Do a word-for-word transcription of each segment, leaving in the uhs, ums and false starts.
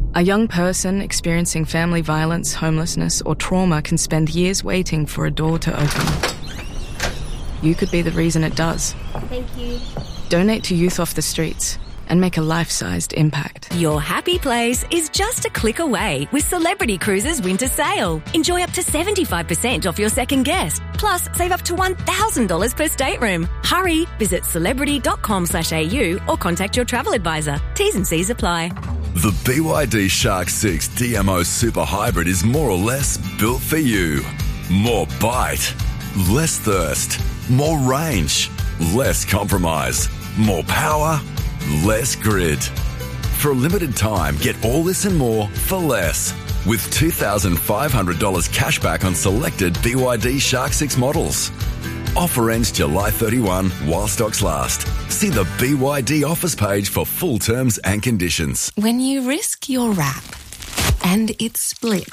A young person experiencing family violence, homelessness, or trauma can spend years waiting for a door to open. You could be the reason it does. Thank you. Donate to Youth Off the Streets and make a life-sized impact. Your happy place is just a click away with Celebrity Cruises Winter Sale. Enjoy up to seventy-five percent off your second guest. Plus, save up to one thousand dollars per stateroom. Hurry, visit celebrity.com slash AU or contact your travel advisor. T's and C's apply. The B Y D Shark six D M O Super Hybrid is more or less built for you. More bite, less thirst, more range, less compromise, more power, less grid. For a limited time, get all this and more for less. With two thousand five hundred dollars cash back on selected B Y D Shark six models. Offer ends July thirty-first while stocks last. See the B Y D offers page for full terms and conditions. When you risk your wrap and it splits,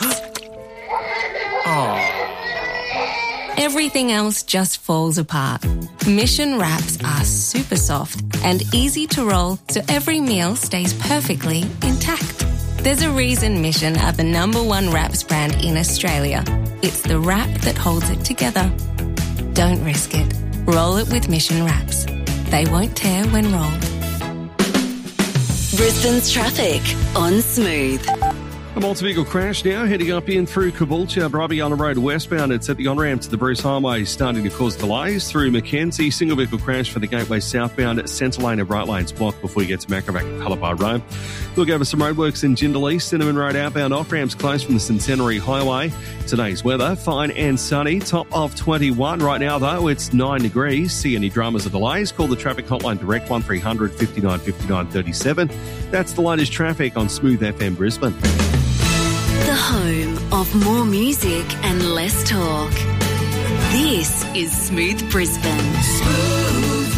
everything else just falls apart. Mission wraps are super soft and easy to roll so every meal stays perfectly intact. There's a reason Mission are the number one wraps brand in Australia. It's the wrap that holds it together. Don't risk it. Roll it with Mission wraps. They won't tear when rolled. Brisbane's traffic on Smooth. A multi-vehicle crash now heading up in through Caboolture, Brabbiana Road westbound. It's at the on-ramp to the Bruce Highway, starting to cause delays through Mackenzie. Single vehicle crash for the Gateway southbound, centre lane of right lanes blocked before you get to Macrovac and Calabar Road. Look over some roadworks in Jindal East. Cinnamon Road outbound off-ramps closed from the Centenary Highway. Today's weather, fine and sunny, top of twenty-one. Right now, though, it's nine degrees. See any dramas or delays? Call the traffic hotline direct, one three hundred fifty-nine fifty-nine thirty-seven. That's the latest traffic on Smooth F M Brisbane. The home of more music and less talk. This is Smooth Brisbane. Smooth.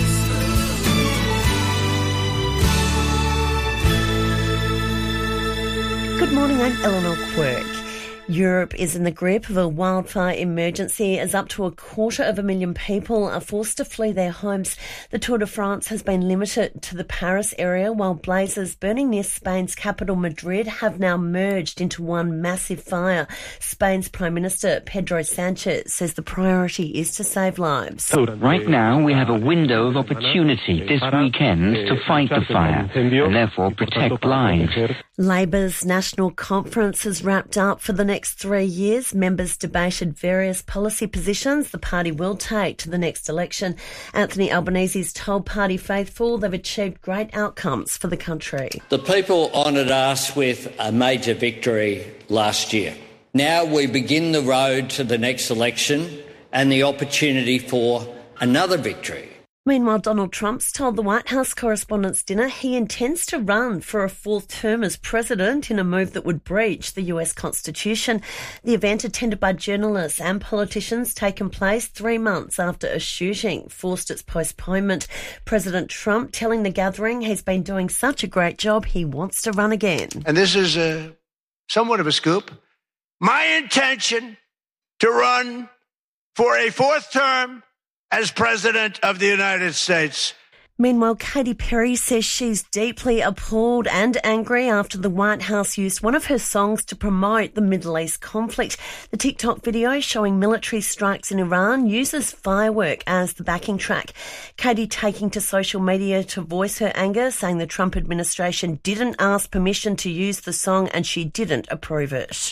Good morning, I'm Eleanor Quirk. Europe is in the grip of a wildfire emergency as up to a quarter of a million people are forced to flee their homes. The Tour de France has been limited to the Paris area, while blazes burning near Spain's capital Madrid have now merged into one massive fire. Spain's Prime Minister Pedro Sanchez says the priority is to save lives. Right now we have a window of opportunity this weekend to fight the fire and therefore protect lives. Labor's National Conference has wrapped up for the next three years. Members debated various policy positions the party will take to the next election. Anthony Albanese's told party faithful they've achieved great outcomes for the country. The people honoured us with a major victory last year. Now we begin the road to the next election and the opportunity for another victory. Meanwhile, Donald Trump's told the White House Correspondents' Dinner he intends to run for a fourth term as president in a move that would breach the U S Constitution. The event, attended by journalists and politicians, taken place three months after a shooting forced its postponement. President Trump telling the gathering he's been doing such a great job he wants to run again. And this is a, somewhat of a scoop. My intention to run for a fourth term as President of the United States. Meanwhile, Katy Perry says she's deeply appalled and angry after the White House used one of her songs to promote the Middle East conflict. The TikTok video showing military strikes in Iran uses firework as the backing track. Katy taking to social media to voice her anger, saying the Trump administration didn't ask permission to use the song and she didn't approve it.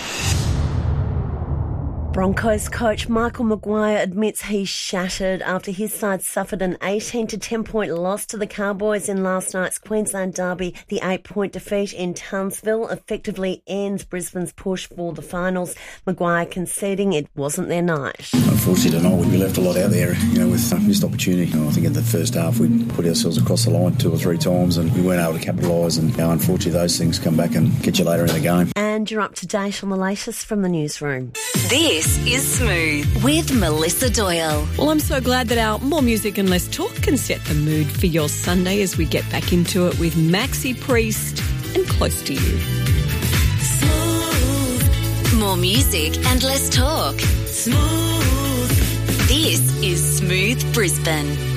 Broncos coach Michael Maguire admits he's shattered after his side suffered an eighteen to ten point loss to the Cowboys in last night's Queensland derby. The eight-point defeat in Townsville effectively ends Brisbane's push for the finals. Maguire conceding it wasn't their night. Unfortunately tonight we left a lot out there, you know, with uh, missed opportunity. You know, I think in the first half we put ourselves across the line two or three times and we weren't able to capitalise, and you know, unfortunately those things come back and get you later in the game. And you're up to date on the latest from the newsroom. This is Smooth with Melissa Doyle. Well, I'm so glad that our more music and less talk can set the mood for your Sunday as we get back into it with Maxi Priest and Close to You. Smooth. More music and less talk. Smooth. This is Smooth Brisbane.